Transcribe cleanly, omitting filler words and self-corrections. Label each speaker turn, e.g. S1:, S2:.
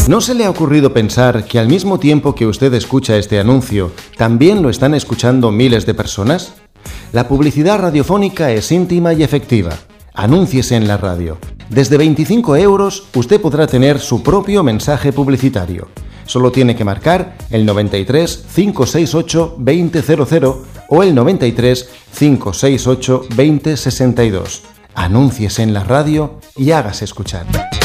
S1: ¿No se le ha ocurrido pensar que al mismo tiempo que usted escucha este anuncio, también lo están escuchando miles de personas? La publicidad radiofónica es íntima y efectiva. Anúnciese en la radio. Desde 25 euros usted podrá tener su propio mensaje publicitario. Solo tiene que marcar el 93 568 2000 o el 93 568 2062. Anúnciese en la radio y hágase escuchar.